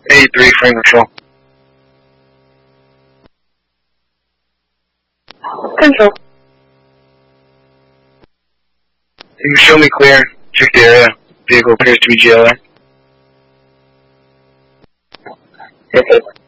83 frame control. Control. You can show me clear. Check the area. Vehicle appears to be GLA. Okay.